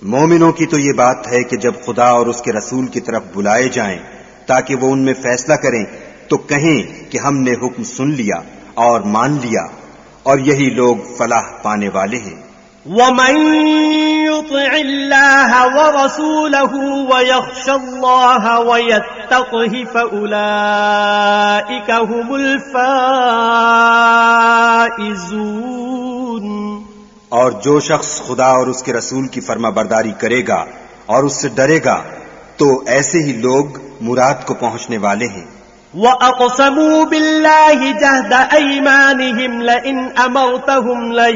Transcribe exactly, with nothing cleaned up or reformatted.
मोमिनों की तो ये बात है कि जब खुदा और उसके रसूल की तरफ बुलाए जाएं ताकि वो उनमें फैसला करें तो कहें कि हमने हुक्म सुन लिया और मान लिया, और यही लोग फलाह पाने वाले हैं। वमन युतिइल्लाह व रसूलहु व यख्शल्लाह व यत्तक़हि फउलाइका हुमुल फाइज़ून। और जो शख्स खुदा और उसके रसूल की फर्माबरदारी करेगा और उससे डरेगा तो ऐसे ही लोग मुराद को पहुंचने वाले हैं। वअक़समू बिल्लाहि जहद ऐमानिहिम लइन अमरतहुम